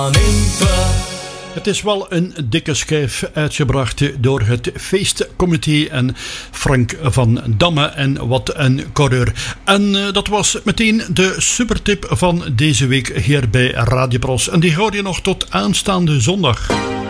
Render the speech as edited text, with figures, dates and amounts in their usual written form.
Het is wel een dikke schijf uitgebracht door het feestcomité en Frank van Damme en wat een coureur. En dat was meteen de supertip van deze week hier bij Radio Pros. En die hoor je nog tot aanstaande zondag.